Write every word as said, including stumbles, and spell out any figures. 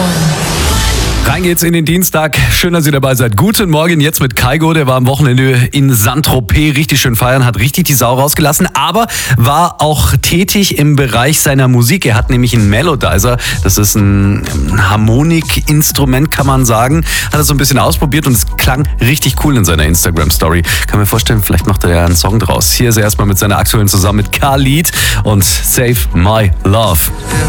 Rein geht's in den Dienstag. Schön, dass ihr dabei seid. Guten Morgen jetzt mit Kygo. Der war am Wochenende in Saint-Tropez richtig schön feiern, hat richtig die Sau rausgelassen, aber war auch tätig im Bereich seiner Musik. Er hat nämlich einen Melodizer, das ist ein Harmonikinstrument, kann man sagen. Hat er so ein bisschen ausprobiert und es klang richtig cool in seiner Instagram-Story. Kann mir vorstellen, vielleicht macht er ja einen Song draus. Hier ist er erstmal mit seiner aktuellen zusammen mit Khalid und Save My Love.